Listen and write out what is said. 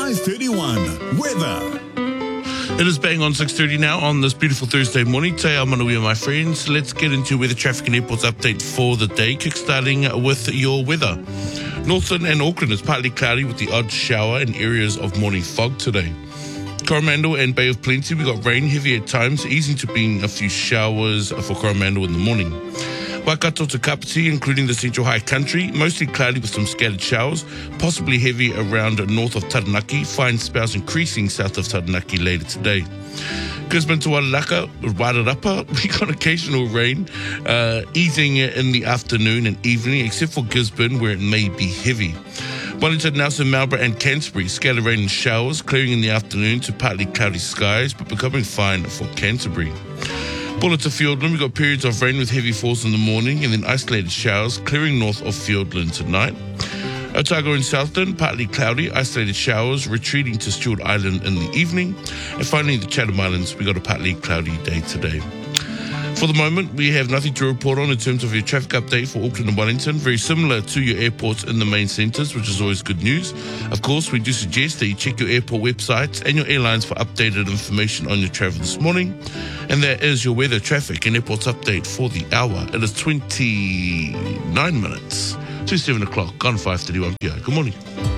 5:31 weather. It is bang on 6:30 now on this beautiful Thursday morning. Te ao manuia, my friends. Let's get into weather, traffic and airports update for the day, kickstarting with your weather. Northland and Auckland is partly cloudy with the odd shower and areas of morning fog today. Coromandel and Bay of Plenty, we got rain heavy at times, easing to being a few showers for Coromandel in the morning. Waikato to Kapiti, including the Central High Country, mostly cloudy with some scattered showers, possibly heavy around north of Taranaki, fine spells increasing south of Taranaki later today. Gisborne to Wairarapa, we got occasional rain, easing in the afternoon and evening, except for Gisborne where it may be heavy. Wellington, Nelson, Marlborough and Canterbury, scattered rain and showers, clearing in the afternoon to partly cloudy skies, but becoming fine for Canterbury. Bulla to Fiordland, we got periods of rain with heavy falls in the morning and then isolated showers, clearing north of Fiordland tonight. Otago and Southland, partly cloudy, isolated showers, retreating to Stewart Island in the evening. And finally, in the Chatham Islands, we got a partly cloudy day today. For the moment, we have nothing to report on in terms of your traffic update for Auckland and Wellington, very similar to your airports in the main centres, which is always good news. Of course, we do suggest that you check your airport websites and your airlines for updated information on your travel this morning. And that is your weather, traffic and airports update for the hour. It is 29 minutes to 7 o'clock on 5:31 p.m. Good morning.